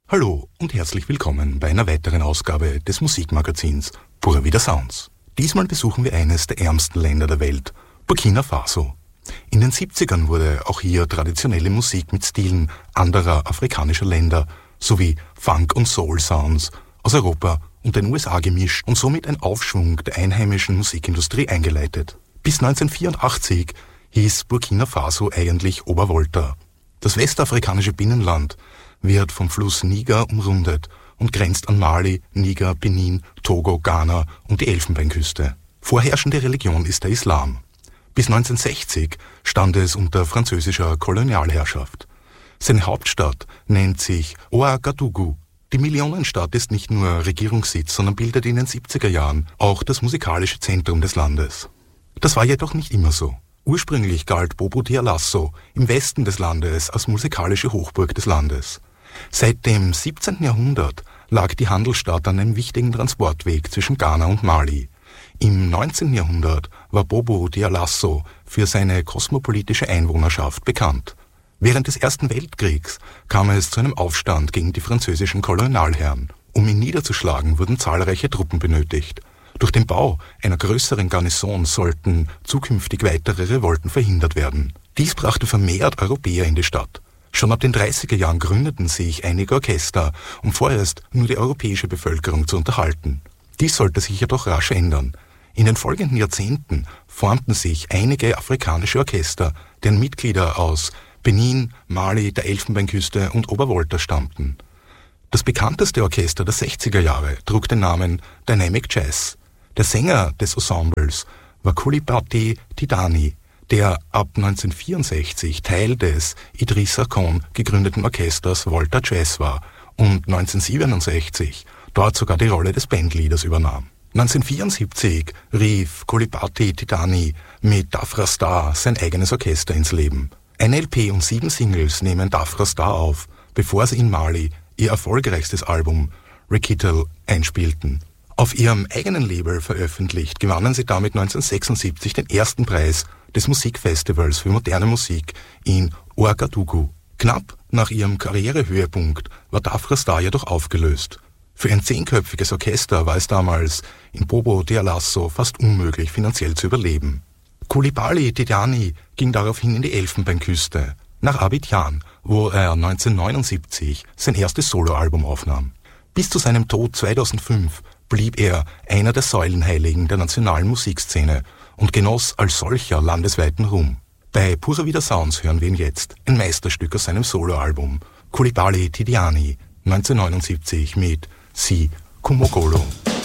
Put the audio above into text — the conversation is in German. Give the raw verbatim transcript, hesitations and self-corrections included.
Hallo und herzlich willkommen bei einer weiteren Ausgabe des Musikmagazins Pura Vida Sounds. Diesmal besuchen wir eines der ärmsten Länder der Welt, Burkina Faso. In den siebzigern wurde auch hier traditionelle Musik mit Stilen anderer afrikanischer Länder sowie Funk- und Soul-Sounds aus Europa und den U S A gemischt und somit ein Aufschwung der einheimischen Musikindustrie eingeleitet. Bis neunzehnhundertvierundachtzig hieß Burkina Faso eigentlich Obervolta. Das westafrikanische Binnenland wird vom Fluss Niger umrundet und grenzt an Mali, Niger, Benin, Togo, Ghana und die Elfenbeinküste. Vorherrschende Religion ist der Islam. Bis neunzehnhundertsechzig stand es unter französischer Kolonialherrschaft. Seine Hauptstadt nennt sich Ouagadougou. Die Millionenstadt ist nicht nur Regierungssitz, sondern bildet in den siebziger Jahren auch das musikalische Zentrum des Landes. Das war jedoch nicht immer so. Ursprünglich galt Bobo-Dioulasso im Westen des Landes als musikalische Hochburg des Landes. Seit dem siebzehnten Jahrhundert lag die Handelsstadt an einem wichtigen Transportweg zwischen Ghana und Mali. Im neunzehnten Jahrhundert war Bobo-Dioulasso für seine kosmopolitische Einwohnerschaft bekannt. Während des Ersten Weltkriegs kam es zu einem Aufstand gegen die französischen Kolonialherren. Um ihn niederzuschlagen, wurden zahlreiche Truppen benötigt. Durch den Bau einer größeren Garnison sollten zukünftig weitere Revolten verhindert werden. Dies brachte vermehrt Europäer in die Stadt. Schon ab den dreißiger Jahren gründeten sich einige Orchester, um vorerst nur die europäische Bevölkerung zu unterhalten. Dies sollte sich jedoch rasch ändern. In den folgenden Jahrzehnten formten sich einige afrikanische Orchester, deren Mitglieder aus Benin, Mali, der Elfenbeinküste und Obervolta stammten. Das bekannteste Orchester der sechziger Jahre trug den Namen Dynamic Jazz. Der Sänger des Ensembles war Coulibaly Tidani, der ab neunzehnhundertvierundsechzig Teil des Idrissa Kon gegründeten Orchesters Volta Jazz war und neunzehnhundertsiebenundsechzig dort sogar die Rolle des Bandleaders übernahm. neunzehnhundertvierundsiebzig rief Coulibaly Tidani mit Dafra Star sein eigenes Orchester ins Leben. Ein L P und sieben Singles nehmen Dafra Star auf, bevor sie in Mali ihr erfolgreichstes Album Recital einspielten. Auf ihrem eigenen Label veröffentlicht, gewannen sie damit neunzehnhundertsechsundsiebzig den ersten Preis des Musikfestivals für moderne Musik in Ouagadougou. Knapp nach ihrem Karrierehöhepunkt war Dafra Star jedoch aufgelöst. Für ein zehnköpfiges Orchester war es damals in Bobo-Dioulasso fast unmöglich, finanziell zu überleben. Coulibaly Tidani ging daraufhin in die Elfenbeinküste, nach Abidjan, wo er neunzehnhundertneunundsiebzig sein erstes Soloalbum aufnahm. Bis zu seinem Tod zweitausendfünf blieb er einer der Säulenheiligen der nationalen Musikszene und genoss als solcher landesweiten Ruhm. Bei Pura Vida Sounds hören wir ihn jetzt, ein Meisterstück aus seinem Soloalbum Coulibaly Tidani neunzehnhundertneunundsiebzig mit Si Kumogolo.